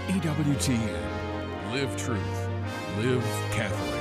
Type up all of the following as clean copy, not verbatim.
EWTN. Live truth. Live Catholic.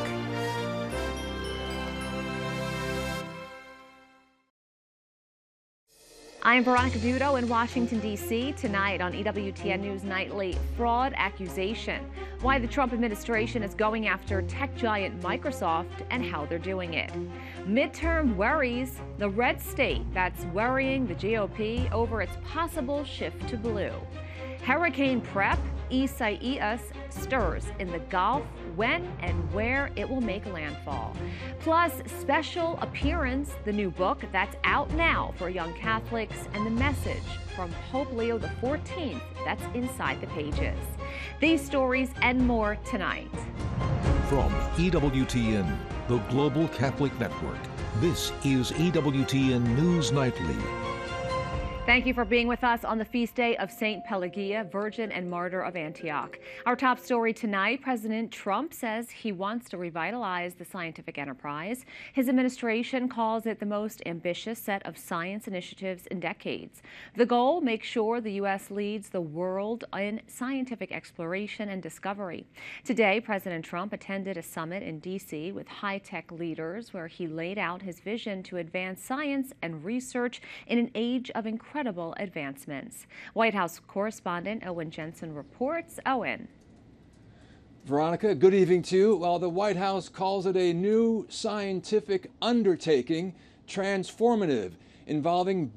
I'm Veronica Dudo in Washington, D.C. Tonight on EWTN News Nightly, fraud accusation, why the Trump administration is going after tech giant Microsoft and how they're doing it. Midterm worries, the red state that's worrying the GOP over its possible shift to blue. Hurricane prep, Isaias stirs in the Gulf, when and where it will make landfall. Plus, special appearance, the new book that's out now for young Catholics, and the message from Pope Leo XIV that's inside the pages. These stories and more tonight. From EWTN, the Global Catholic Network, this is EWTN News Nightly. Thank you for being with us on the feast day of St. Pelagia, Virgin and Martyr of Antioch. Our top story tonight, President Trump says he wants to revitalize the scientific enterprise. His administration calls it the most ambitious set of science initiatives in decades. The goal, make sure the U.S. leads the world in scientific exploration and discovery. Today, President Trump attended a summit in D.C. with high-tech leaders where he laid out his vision to advance science and research in an age of incredible advancements. White House correspondent Owen Jensen reports. Owen. Veronica, good evening to you. Well, the White House calls it a new scientific undertaking, transformative, involving